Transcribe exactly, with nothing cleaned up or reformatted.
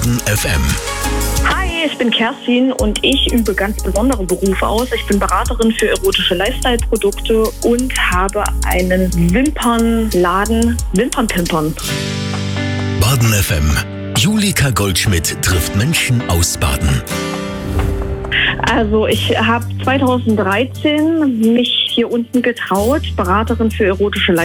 Baden F M. Hi, ich bin Kerstin und ich übe ganz besondere Berufe aus. Ich bin Beraterin für erotische Lifestyle-Produkte und habe einen Wimpernladen, Wimpernpimpern. Baden F M. Julika Goldschmidt trifft Menschen aus Baden. Also ich habe zweitausenddreizehn mich hier unten getraut, Beraterin für erotische